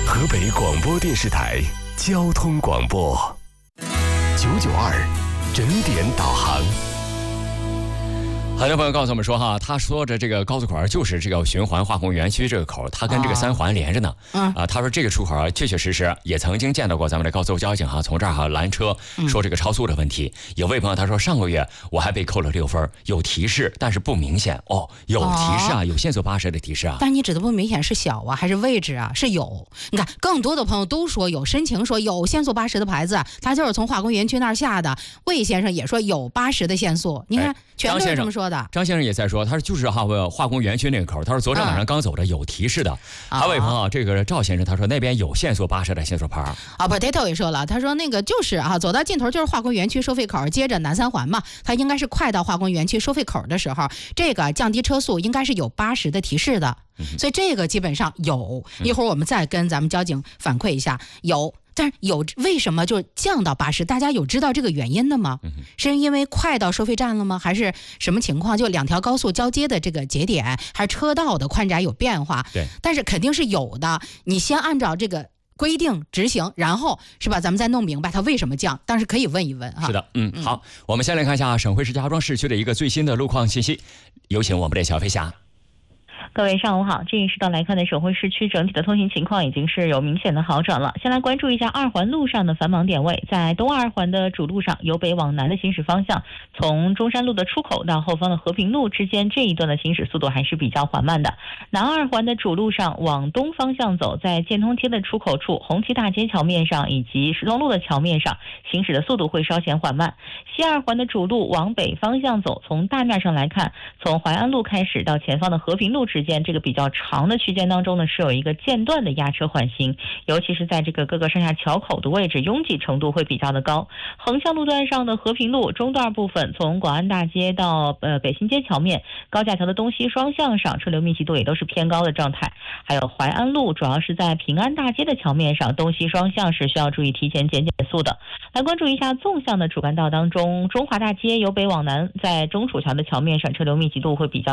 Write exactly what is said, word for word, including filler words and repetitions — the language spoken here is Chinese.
河北广播电视台交通广播九九二整点导航。 很多朋友告诉我们说哈，他说着这个高速口就是这个循环化工园区这个口，他跟这个三环连着呢。嗯啊，他说这个出口确确实实也曾经见到过咱们的高速交警哈，从这儿哈拦车说这个超速的问题。嗯、有位朋友他说上个月我还被扣了六分，有提示但是不明显哦，有提示啊，有限速八十的提示啊。 但你指的不明显是小啊还是位置啊？是有。你看更多的朋友都说有申请说有限速八十的牌子，他就是从化工园区那儿下的。魏先生也说有八十的限速，你看、哎、全都是这么说的。 张先生也在说，他说就是哈化工园区那个口，他说昨天晚上刚走的有提示的。还有一朋友，这个赵先生他说那边有限速八十的限速牌啊。Potato 也说了，他说那个就是啊，走到尽头就是化工园区收费口，接着南三环嘛，他应该是快到化工园区收费口的时候，这个降低车速应该是有八十的提示的，嗯、所以这个基本上有。一会儿我们再跟咱们交警反馈一下，有。但是有为什么就降到八十？大家有知道这个原因的吗？嗯、是因为快到收费站了吗？还是什么情况？就两条高速交接的这个节点，还是车道的宽窄有变化？ 对， 但是肯定是有的。你先按照这个规定执行，然后是吧？咱们再弄明白它为什么降。但是可以问一问哈。 是的，嗯，嗯好，我们先来看一下省会石家庄市区的一个最新的路况信息，有请我们的小飞侠。 各位上午好，这一时段来看的省会市区整体的通行情况已经是有明显的好转了。先来关注一下二环路上的繁忙点位，在东二环的主路上，由北往南的行驶方向，从中山路的出口到后方的和平路之间这一段的行驶速度还是比较缓慢的。南二环的主路上往东方向走，在建通街的出口处、红旗大街桥面上以及石通路的桥面上，行驶的速度会稍显缓慢。西二环的主路往北方向走，从大面上来看，从淮安路开始到前方的和平路之间这个比较长的区间当中呢，是有一个间断的压车缓行，尤其是在这个各个上下桥口的位置，拥挤程度会比较的高。横向路段上的和平路中段部分，从广安大街到呃北新街桥面、高架桥的东西双向上，车流密集度也都是偏高的状态。还有淮安路，主要是在平安大街的桥面上，东西双向是需要注意提前减减速的。来关注一下纵向的主干道当中，中华大街由北往南，在中楚桥的桥面上，车流密集度会比较